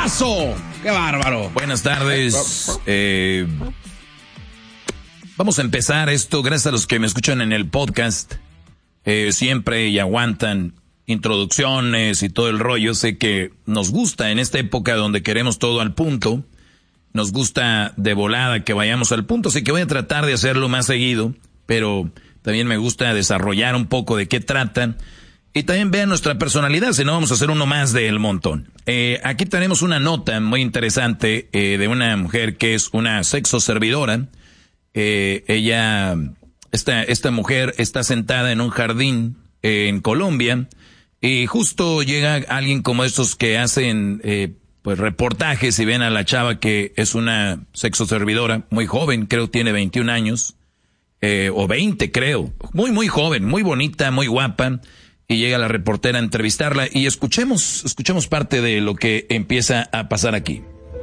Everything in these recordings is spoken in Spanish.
¡Mazo! ¡Qué bárbaro! Buenas tardes. Vamos a empezar esto gracias a los que me escuchan en el podcast. Siempre y aguantan introducciones y todo el rollo. Sé que nos gusta en esta época donde queremos todo al punto. Nos gusta de volada que vayamos al punto, así que voy a tratar de hacerlo más seguido, pero también me gusta desarrollar un poco de qué tratan y también vean nuestra personalidad, si no vamos a hacer uno más del montón. Aquí tenemos una nota muy interesante de una mujer que es una sexo servidora. Esta mujer está sentada en un jardín en Colombia y justo llega alguien como estos que hacen pues reportajes y ven a la chava que es una sexo servidora muy joven, creo tiene 21 años o 20 creo, muy joven, muy bonita, muy guapa, y llega la reportera a entrevistarla y escuchemos parte de lo que empieza a pasar aquí.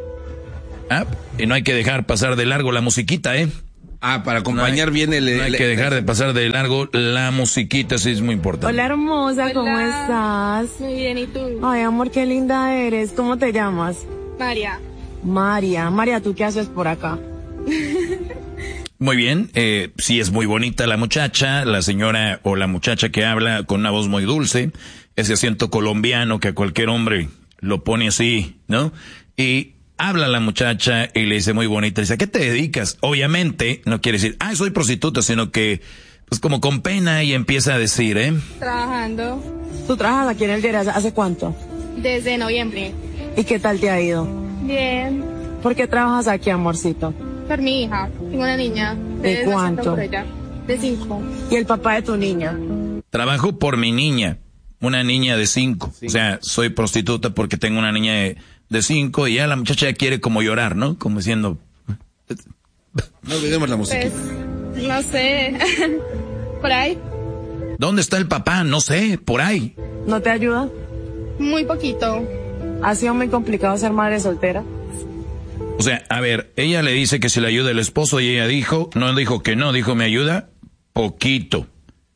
Y no hay que dejar pasar de largo la musiquita, para acompañar bien no hay que dejar de pasar de largo la musiquita, sí es muy importante. Hola hermosa, ¿cómo Hola. estás? Muy bien, ¿y tú? Ay amor, qué linda eres. ¿Cómo te llamas? María. María, ¿tú qué haces por acá? Muy bien, sí es muy bonita la muchacha, la señora o la muchacha que habla con una voz muy dulce, ese acento colombiano que a cualquier hombre lo pone así, ¿no? Y habla la muchacha y le dice muy bonita, dice, ¿a qué te dedicas? Obviamente no quiere decir, soy prostituta, sino que pues como con pena y empieza a decir, Trabajando. ¿Tú trabajas aquí en el diario hace cuánto? Desde noviembre. ¿Y qué tal te ha ido? Bien. ¿Por qué trabajas aquí, amorcito? Por mi hija. Tengo una niña. ¿De cuánto? De 5. ¿Y el papá de tu niña? Trabajo por mi niña, una niña de 5. O sea, soy prostituta porque tengo una niña de 5 y ya la muchacha quiere como llorar, ¿no? Como diciendo... No olvidemos la música. Pues, no sé. Por ahí. ¿Dónde está el papá? No sé, por ahí. ¿No te ayuda? Muy poquito. ¿Ha sido muy complicado ser madre soltera? O sea, a ver, ella le dice que si le ayuda el esposo y ella dijo que no, dijo me ayuda poquito.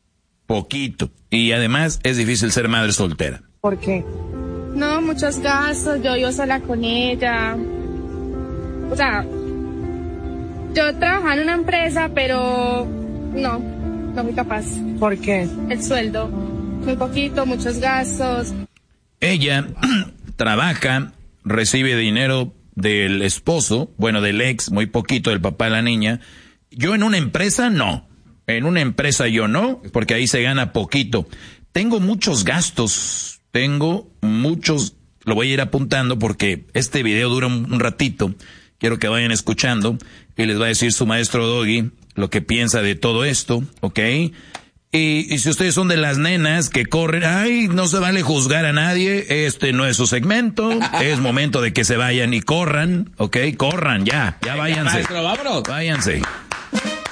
Y además es difícil ser madre soltera. ¿Por qué? No, muchos gastos. Yo vivo sola con ella. O sea, yo trabajaba en una empresa, pero no fui capaz. ¿Por qué? El sueldo. Muy poquito, muchos gastos. Ella trabaja, recibe dinero del esposo, bueno, del ex, muy poquito, del papá de la niña. Yo en una empresa no. En una empresa yo no, porque ahí se gana poquito. Tengo muchos gastos, lo voy a ir apuntando porque este video dura un ratito. Quiero que vayan escuchando y les va a decir su maestro Doggy lo que piensa de todo esto, ¿ok? Y si ustedes son de las nenas que corren, no se vale juzgar a nadie, este no es su segmento, es momento de que se vayan y corran, ¿ok? Corran, ya váyanse. Maestro, vámonos. Váyanse.